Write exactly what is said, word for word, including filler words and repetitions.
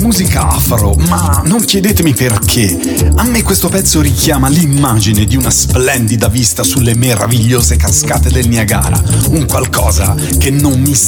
musica afro, ma non chiedetemi perché. A me questo pezzo richiama l'immagine di una splendida vista sulle meravigliose cascate del Niagara, un qualcosa che non mi sta